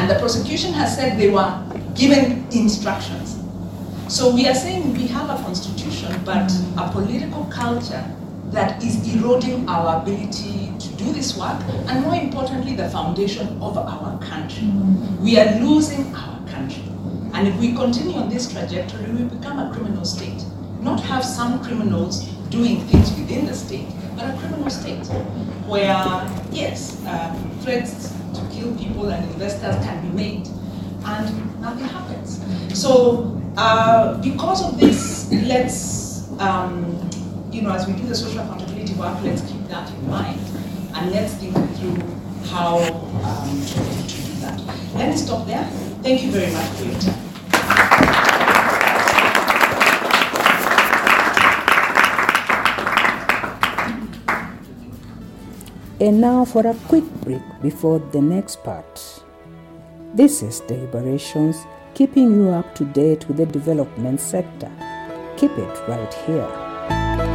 And the prosecution has said they were given instructions. So we are saying we have a constitution, but a political culture that is eroding our ability to do this work, and more importantly, the foundation of our country. We are losing our country. And if we continue on this trajectory, we become a criminal state. Not have some criminals doing things within the state, but a criminal state where, yes, threats to kill people and investors can be made, and nothing happens. So, because of this, let's, as we do the social accountability work, let's keep that in mind, and let's think through how to do that. Let me stop there. Thank you very much for your time. And now for a quick break before the next part. This is Deliberations, keeping you up to date with the development sector. Keep it right here.